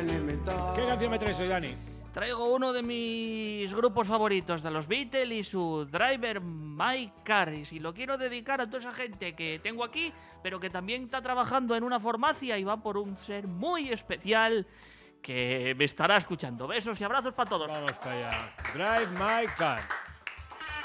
¿Qué canción me traes hoy, Dani? Traigo uno de mis grupos favoritos, de los Beatles y su Drive My Car. Y lo quiero dedicar a toda esa gente que tengo aquí, pero que también está trabajando en una farmacia y va por un ser muy especial que me estará escuchando. Besos y abrazos para todos. Vamos para allá. Drive My Car.